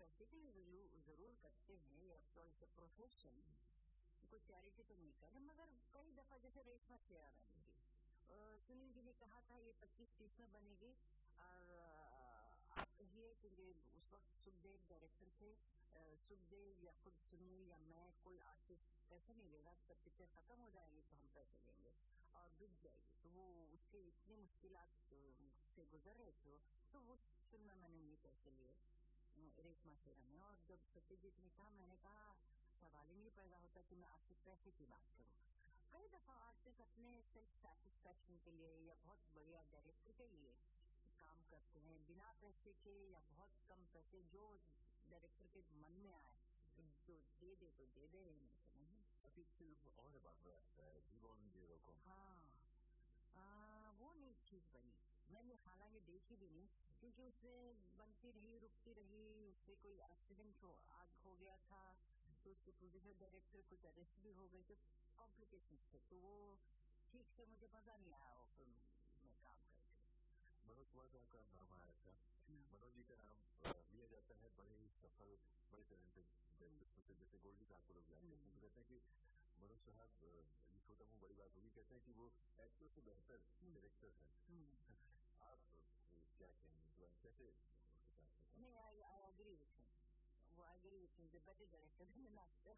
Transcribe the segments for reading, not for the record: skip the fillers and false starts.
Practically जरूर करते हैं, या प्रोफेशन, कोई चैरिटी तो नहीं कर रहे, मगर कई दफा जैसे रेशमा शेयर बनेगी, सुनील जी ने कहा था ये 25-30 में बनेगी, और आप कहिए कि उस वक्त सुखदेव डायरेक्टर थे, सुखदेव या खुद सुनील या मैं, कोई आर्टिस्ट पैसे नहीं लेगा, जब पिक्चर खत्म हो जाएगी तो हम पैसे लेंगे और बिक जाएगी, तो वो उसके इतनी मुश्किलात से गुजर रहे थे, तो वो फिल्म में मैंने ये पैसे लिए रेशमा शेरा में। और जब सत्यजीत ने कहा, मैंने कहा सवाल ही नहीं पैदा होता कि मैं आपसे पैसे की बात करूं। कई दफा आर्टिस्ट अपने सेल्फ सेटिस्फैक्शन के लिए या बहुत बढ़िया डायरेक्टर के लिए काम करते हैं बिना पैसे के, या बहुत कम पैसे, जो डायरेक्टर के मन में आए, जो दे दे तो दे दे, नहीं तो नहीं। अभी फिल्म और बात है, हाँ, वो नहीं ठीक बनी, मैंने हालांकि देखी भी नहीं, क्योंकि उसमें बनती रही, रुकती रही, उससे कोई एक्सीडेंट आग हो गया था, तो उसके प्रोड्यूसर डायरेक्टर कुछ अरेस्ट भी हो गए, तो कॉम्प्लिकेशन थे, तो वो ठीक से मुझे मजा नहीं आया वो फिल्म में काम करके। मनोज कुमार साहब का नाम आया था, मनोज जी का नाम लिया जाता है बड़े ही सफल, बड़े टैलेंटेड, जैसे गोल्डी साहब को लोग जानते हैं, तो कहते हैं कि मनोज साहब, ये छोटा मुंह बड़ी बात होगी, कहते हैं कि वो एक्टर से बेहतर डायरेक्टर है। आप क्या कहेंगे, कैसे? नहीं, आई एग्री विथ हिम, वो I agree with him, the better director then actor.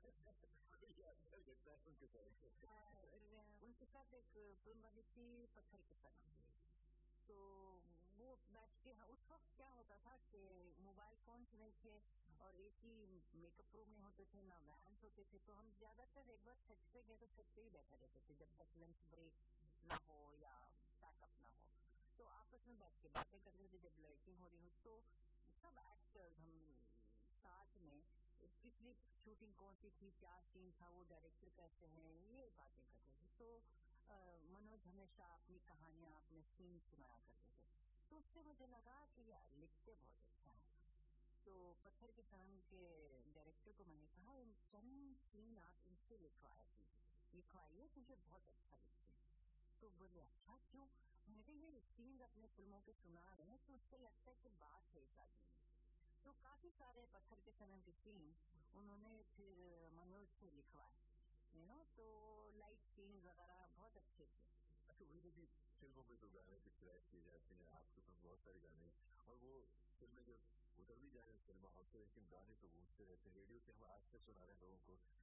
उनके साथ एक फिल्म बनी थी पत्थर के सनम, तो वो बैठ के, उस वक्त क्या होता था कि मोबाइल फोन नहीं थे और एक ही मेकअप रूम में होते थे, ना वैन होते थे, तो हम ज्यादातर एक बार छत पे गए तो छत पे ही बैठे रहते थे जब तक लंच ब्रेक ना हो या पैकअप ना हो, तो आपस में बैठ के बातें करते थे। जब लाइटिंग हो रही हो तो सब एक्टर्स हम साथ में पिछली शूटिंग कौन सी थी, क्या सीन था, वो डायरेक्टर कैसे हैं, ये बातें करते थे। तो मनोज हमेशा अपनी कहानियां, अपने सीन सुनाया करते थे, तो उससे मुझे लगा कि यार लिखते बहुत अच्छा है। तो पत्थर के सनम के डायरेक्टर को मैंने कहा, चंद सीन आप इनसे लिखवाइए, मुझे बहुत अच्छा लिखते हैं। तो बोले अच्छा क्यों? मैंने कहा ये सीन अपने फिल्मों के सुना रहे हैं तो उसको लगता है कि बात है इस आदमी में, तो काफी सारे पत्थर के सनम के सीन उन्होंने फिर मनोज से लिखवाए, तो लाइट सीन वगैरह बहुत अच्छे थे। अच्छा, वही भी फिल्मों में तो गाने पिक्चराइज किए जाते हैं, आपके पास बहुत सारे गाने, और वो फिल्में जब उतर भी जाए सिनेमा हाउस से, लेकिन गाने तो गूंजते रहते हैं, रेडियो से हम आज तक सुना रहे हैं लोगों को